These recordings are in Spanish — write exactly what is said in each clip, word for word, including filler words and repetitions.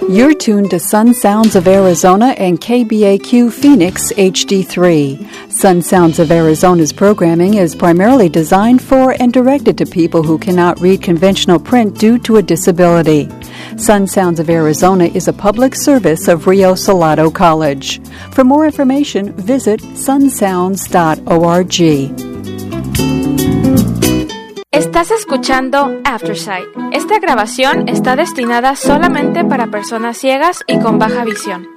You're tuned to Sun Sounds of Arizona and K B A Q Phoenix H D three. Sun Sounds of Arizona's programming is primarily designed for and directed to people who cannot read conventional print due to a disability. Sun Sounds of Arizona is a public service of Rio Salado College. For more information, visit sun sounds dot org. Estás escuchando Aftersight. Esta grabación está destinada solamente para personas ciegas y con baja visión.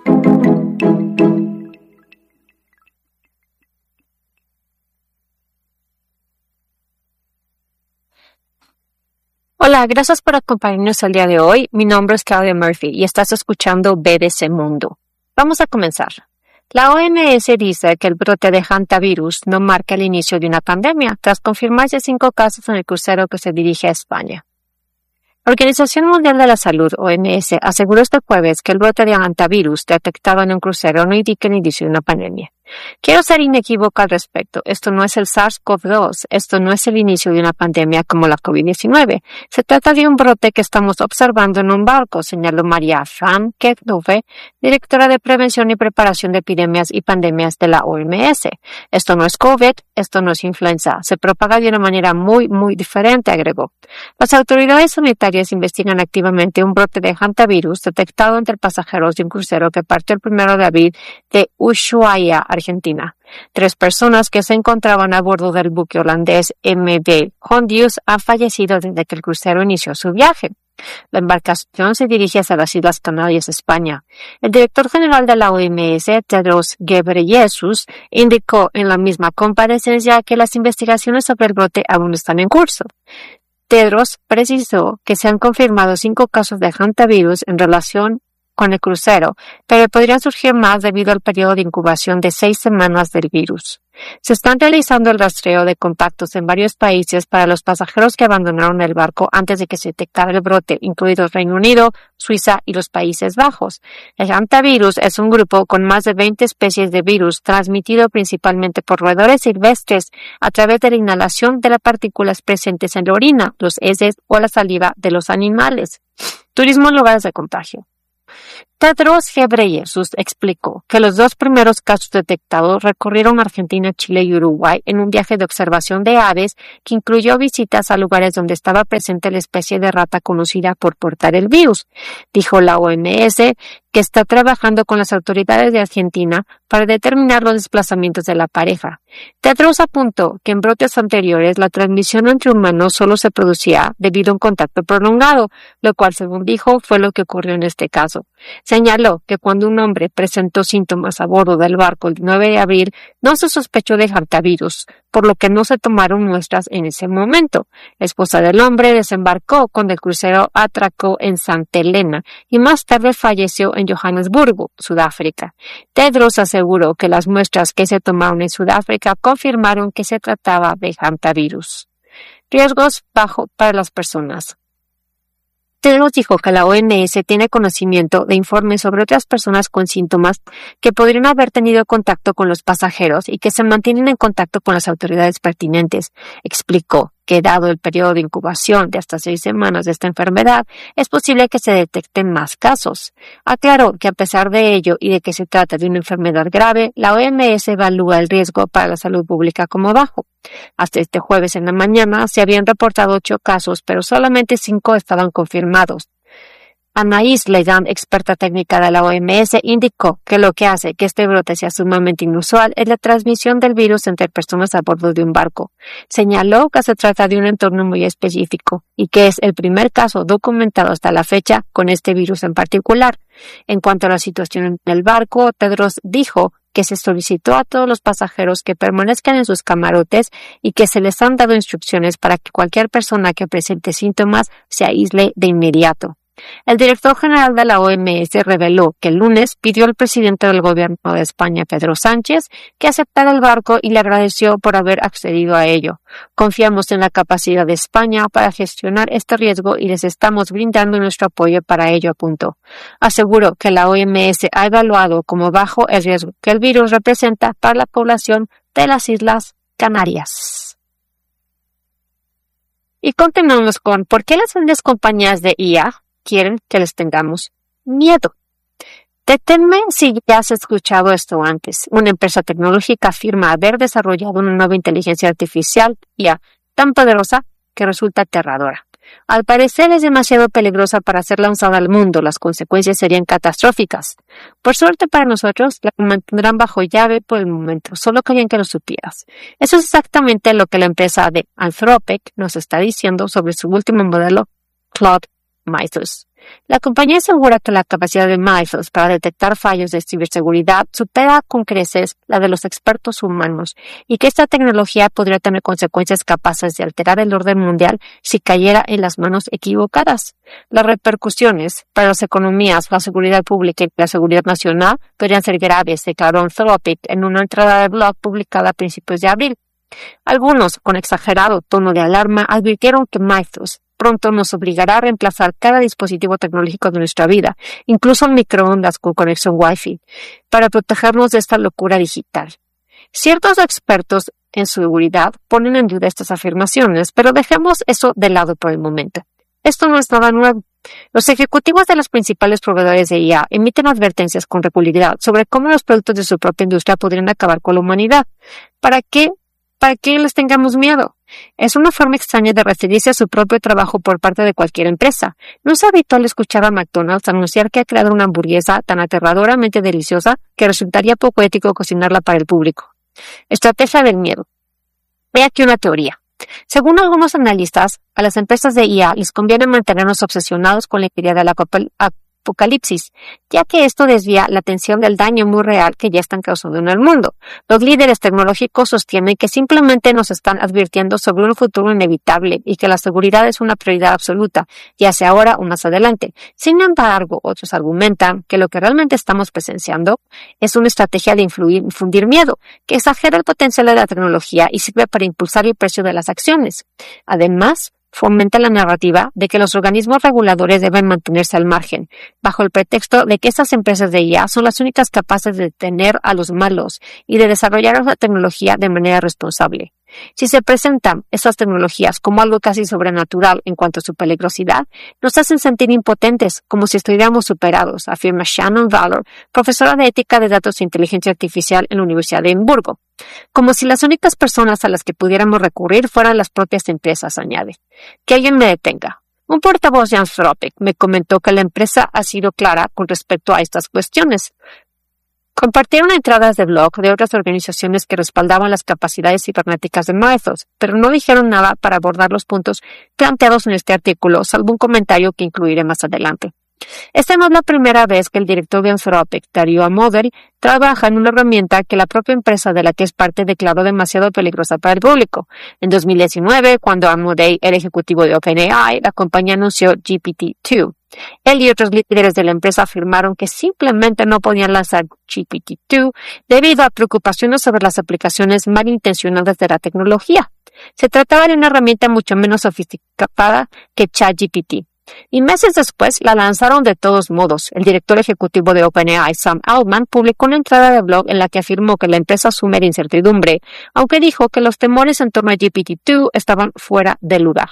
Hola, gracias por acompañarnos el día de hoy. Mi nombre es Claudia Murphy y estás escuchando B B C Mundo. Vamos a comenzar. La O M S dice que el brote de hantavirus no marca el inicio de una pandemia, tras confirmarse cinco casos en el crucero que se dirige a España. La Organización Mundial de la Salud, O M S, aseguró este jueves que el brote de hantavirus detectado en un crucero no indica el inicio de una pandemia. Quiero ser inequívoca al respecto. Esto no es el SARS-CoV dos. Esto no es el inicio de una pandemia como la COVID diecinueve. Se trata de un brote que estamos observando en un barco, señaló María Fran Kedove, directora de Prevención y Preparación de Epidemias y Pandemias de la O M S. Esto no es COVID, esto no es influenza. Se propaga de una manera muy, muy diferente, agregó. Las autoridades sanitarias investigan activamente un brote de hantavirus detectado entre pasajeros de un crucero que partió el primero de abril de Ushuaia, Argentina. Tres personas que se encontraban a bordo del buque holandés M V Hondius han fallecido desde que el crucero inició su viaje. La embarcación se dirige hacia las Islas Canarias, España. El director general de la O M S, Tedros Ghebreyesus, indicó en la misma comparecencia que las investigaciones sobre el brote aún están en curso. Tedros precisó que se han confirmado cinco casos de hantavirus en relación con el crucero, pero podrían surgir más debido al periodo de incubación de seis semanas del virus. Se están realizando el rastreo de contactos en varios países para los pasajeros que abandonaron el barco antes de que se detectara el brote, incluidos Reino Unido, Suiza y los Países Bajos. El hantavirus es un grupo con más de veinte especies de virus transmitido principalmente por roedores silvestres a través de la inhalación de las partículas presentes en la orina, los heces o la saliva de los animales. Turismo en lugares de contagio. Tedros Ghebreyesus explicó que los dos primeros casos detectados recorrieron Argentina, Chile y Uruguay en un viaje de observación de aves que incluyó visitas a lugares donde estaba presente la especie de rata conocida por portar el virus. Dijo la O M S que está trabajando con las autoridades de Argentina para determinar los desplazamientos de la pareja. Tedros apuntó que en brotes anteriores la transmisión entre humanos solo se producía debido a un contacto prolongado, lo cual, según dijo, fue lo que ocurrió en este caso. Señaló que cuando un hombre presentó síntomas a bordo del barco el nueve de abril, no se sospechó de hantavirus, por lo que no se tomaron muestras en ese momento. La esposa del hombre desembarcó cuando el crucero atracó en Santa Helena y más tarde falleció en Johannesburgo, Sudáfrica. Tedros aseguró que las muestras que se tomaron en Sudáfrica confirmaron que se trataba de hantavirus. Riesgos bajo para las personas. Tedros dijo que la O M S tiene conocimiento de informes sobre otras personas con síntomas que podrían haber tenido contacto con los pasajeros y que se mantienen en contacto con las autoridades pertinentes. Explicó que, dado el periodo de incubación de hasta seis semanas de esta enfermedad, es posible que se detecten más casos. Aclaró que, a pesar de ello y de que se trata de una enfermedad grave, la O M S evalúa el riesgo para la salud pública como bajo. Hasta este jueves en la mañana se habían reportado ocho casos, pero solamente cinco estaban confirmados. Anaïs Ledan, experta técnica de la O M S, indicó que lo que hace que este brote sea sumamente inusual es la transmisión del virus entre personas a bordo de un barco. Señaló que se trata de un entorno muy específico y que es el primer caso documentado hasta la fecha con este virus en particular. En cuanto a la situación en el barco, Tedros dijo que se solicitó a todos los pasajeros que permanezcan en sus camarotes y que se les han dado instrucciones para que cualquier persona que presente síntomas se aísle de inmediato. El director general de la O M S reveló que el lunes pidió al presidente del gobierno de España, Pedro Sánchez, que aceptara el barco y le agradeció por haber accedido a ello. Confiamos en la capacidad de España para gestionar este riesgo y les estamos brindando nuestro apoyo para ello, apuntó. Aseguró que la O M S ha evaluado como bajo el riesgo que el virus representa para la población de las Islas Canarias. Y continuamos con ¿por qué las grandes compañías de I A quieren que les tengamos miedo. Deténme si ya has escuchado esto antes. Una empresa tecnológica afirma haber desarrollado una nueva inteligencia artificial ya tan poderosa que resulta aterradora. Al parecer es demasiado peligrosa para ser lanzada al mundo. Las consecuencias serían catastróficas. Por suerte para nosotros, la mantendrán bajo llave por el momento. Solo querían que lo supieras. Eso es exactamente lo que la empresa de Anthropic nos está diciendo sobre su último modelo, Claude Mythos. La compañía asegura que la capacidad de Mythos para detectar fallos de ciberseguridad supera con creces la de los expertos humanos y que esta tecnología podría tener consecuencias capaces de alterar el orden mundial si cayera en las manos equivocadas. Las repercusiones para las economías, la seguridad pública y la seguridad nacional podrían ser graves, declaró Anthropic en una entrada de blog publicada a principios de abril. Algunos, con exagerado tono de alarma, advirtieron que Mythos pronto nos obligará a reemplazar cada dispositivo tecnológico de nuestra vida, incluso el microondas con conexión Wi-Fi, para protegernos de esta locura digital. Ciertos expertos en seguridad ponen en duda estas afirmaciones, pero dejemos eso de lado por el momento. Esto no es nada nuevo. Los ejecutivos de los principales proveedores de I A emiten advertencias con regularidad sobre cómo los productos de su propia industria podrían acabar con la humanidad. ¿Para qué? ¿Para qué les tengamos miedo? Es una forma extraña de referirse a su propio trabajo por parte de cualquier empresa. No es habitual escuchar a McDonald's anunciar que ha creado una hamburguesa tan aterradoramente deliciosa que resultaría poco ético cocinarla para el público. Estrategia del miedo. He aquí una teoría. Según algunos analistas, a las empresas de I A les conviene mantenernos obsesionados con la idea de la apocalipsis, ya que esto desvía la atención del daño muy real que ya están causando en el mundo. Los líderes tecnológicos sostienen que simplemente nos están advirtiendo sobre un futuro inevitable y que la seguridad es una prioridad absoluta, ya sea ahora o más adelante. Sin embargo, otros argumentan que lo que realmente estamos presenciando es una estrategia de influir, infundir miedo, que exagera el potencial de la tecnología y sirve para impulsar el precio de las acciones. Además, fomenta la narrativa de que los organismos reguladores deben mantenerse al margen, bajo el pretexto de que estas empresas de I A son las únicas capaces de detener a los malos y de desarrollar la tecnología de manera responsable. Si se presentan estas tecnologías como algo casi sobrenatural en cuanto a su peligrosidad, nos hacen sentir impotentes, como si estuviéramos superados, afirma Shannon Valor, profesora de ética de datos e inteligencia artificial en la Universidad de Edimburgo. Como si las únicas personas a las que pudiéramos recurrir fueran las propias empresas, añade. Que alguien me detenga. Un portavoz de Anthropic me comentó que la empresa ha sido clara con respecto a estas cuestiones. Compartieron entradas de blog de otras organizaciones que respaldaban las capacidades cibernéticas de Mythos, pero no dijeron nada para abordar los puntos planteados en este artículo, salvo un comentario que incluiré más adelante. Esta no es la primera vez que el director de Anthropic, Dario Amodei, trabaja en una herramienta que la propia empresa de la que es parte declaró demasiado peligrosa para el público. En dos mil diecinueve, cuando Amodei era ejecutivo de OpenAI, la compañía anunció G P T dos. Él y otros líderes de la empresa afirmaron que simplemente no podían lanzar G P T dos debido a preocupaciones sobre las aplicaciones malintencionadas de la tecnología. Se trataba de una herramienta mucho menos sofisticada que ChatGPT. Y meses después la lanzaron de todos modos. El director ejecutivo de OpenAI, Sam Altman, publicó una entrada de blog en la que afirmó que la empresa asume la incertidumbre, aunque dijo que los temores en torno a G P T dos estaban fuera de lugar.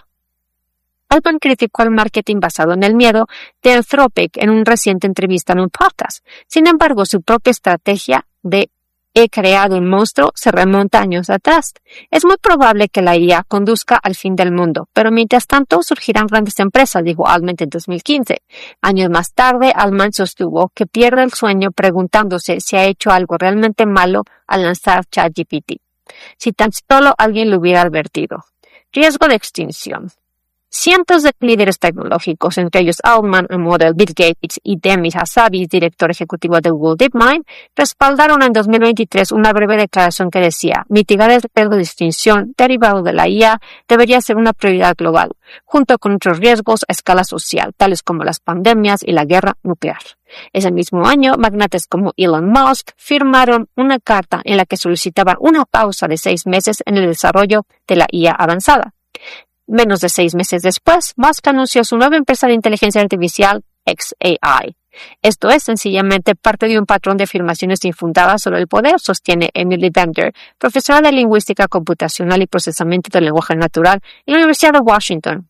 Altman criticó el marketing basado en el miedo de Anthropic en una reciente entrevista en un podcast. Sin embargo, su propia estrategia de he creado un monstruo se remonta años atrás. Es muy probable que la I A conduzca al fin del mundo, pero mientras tanto surgirán grandes empresas, dijo Altman en dos mil quince. Años más tarde, Altman sostuvo que pierde el sueño preguntándose si ha hecho algo realmente malo al lanzar ChatGPT. Si tan solo alguien lo hubiera advertido. Riesgo de extinción. Cientos de líderes tecnológicos, entre ellos Altman, Amodei, Bill Gates y Demis Hassabis, director ejecutivo de Google DeepMind, respaldaron en dos mil veintitrés una breve declaración que decía: mitigar el riesgo de extinción derivado de la I A debería ser una prioridad global, junto con otros riesgos a escala social, tales como las pandemias y la guerra nuclear. Ese mismo año, magnates como Elon Musk firmaron una carta en la que solicitaban una pausa de seis meses en el desarrollo de la I A avanzada. Menos de seis meses después, Musk anunció su nueva empresa de inteligencia artificial, X A I. Esto es sencillamente parte de un patrón de afirmaciones infundadas sobre el poder, sostiene Emily Bender, profesora de lingüística computacional y procesamiento del lenguaje natural en la Universidad de Washington.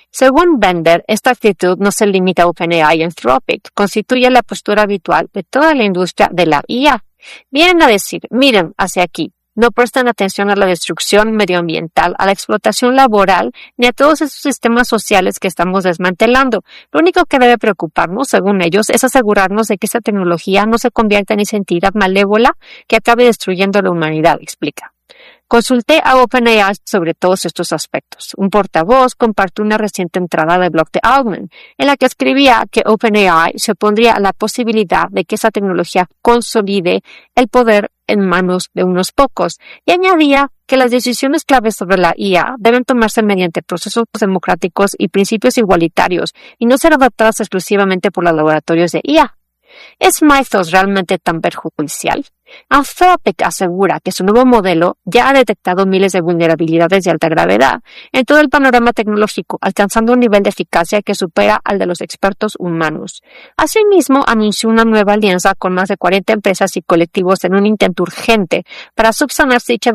Según Bender, esta actitud no se limita a OpenAI y Anthropic, constituye la postura habitual de toda la industria de la I A. Vienen a decir, miren hacia aquí, no prestan atención a la destrucción medioambiental, a la explotación laboral, ni a todos esos sistemas sociales que estamos desmantelando. Lo único que debe preocuparnos, según ellos, es asegurarnos de que esta tecnología no se convierta en esa entidad malévola que acabe destruyendo a la humanidad, explica. Consulté a OpenAI sobre todos estos aspectos. Un portavoz compartió una reciente entrada del blog de Altman, en la que escribía que OpenAI se opondría a la posibilidad de que esa tecnología consolide el poder en manos de unos pocos, y añadía que las decisiones claves sobre la I A deben tomarse mediante procesos democráticos y principios igualitarios, y no ser adoptadas exclusivamente por los laboratorios de I A. ¿Es Mythos realmente tan perjudicial? Anthropic asegura que su nuevo modelo ya ha detectado miles de vulnerabilidades de alta gravedad en todo el panorama tecnológico, alcanzando un nivel de eficacia que supera al de los expertos humanos. Asimismo, anunció una nueva alianza con más de cuarenta empresas y colectivos en un intento urgente para subsanar dichas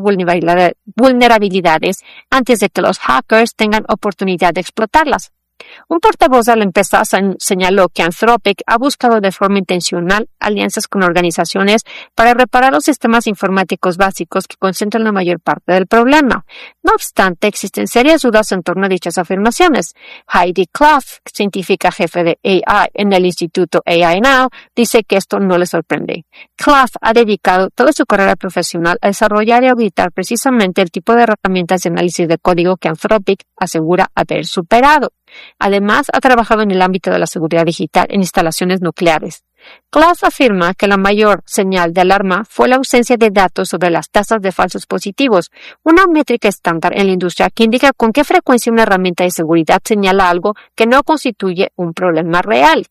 vulnerabilidades antes de que los hackers tengan oportunidad de explotarlas. Un portavoz de la empresa señaló que Anthropic ha buscado de forma intencional alianzas con organizaciones para reparar los sistemas informáticos básicos que concentran la mayor parte del problema. No obstante, existen serias dudas en torno a dichas afirmaciones. Heidi Clough, científica jefe de A I en el Instituto A I Now, dice que esto no le sorprende. Clough ha dedicado toda su carrera profesional a desarrollar y auditar precisamente el tipo de herramientas de análisis de código que Anthropic asegura haber superado. Además, ha trabajado en el ámbito de la seguridad digital en instalaciones nucleares. Clough afirma que la mayor señal de alarma fue la ausencia de datos sobre las tasas de falsos positivos, una métrica estándar en la industria que indica con qué frecuencia una herramienta de seguridad señala algo que no constituye un problema real.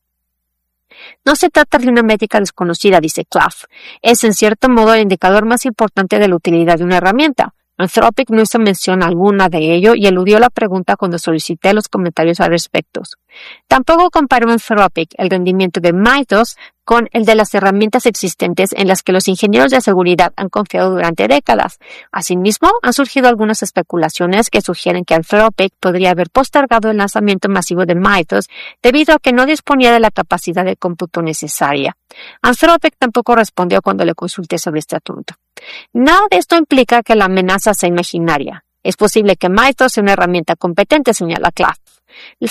No se trata de una métrica desconocida, dice Clough. Es en cierto modo el indicador más importante de la utilidad de una herramienta. Anthropic no hizo mención alguna de ello y eludió la pregunta cuando solicité los comentarios al respecto. Tampoco comparó Anthropic el rendimiento de Mythos con el de las herramientas existentes en las que los ingenieros de seguridad han confiado durante décadas. Asimismo, han surgido algunas especulaciones que sugieren que Anthropic podría haber postergado el lanzamiento masivo de Mythos debido a que no disponía de la capacidad de cómputo necesaria. Anthropic tampoco respondió cuando le consulté sobre este asunto. Nada de esto implica que la amenaza sea imaginaria. Es posible que Mythos sea una herramienta competente, señala Clough.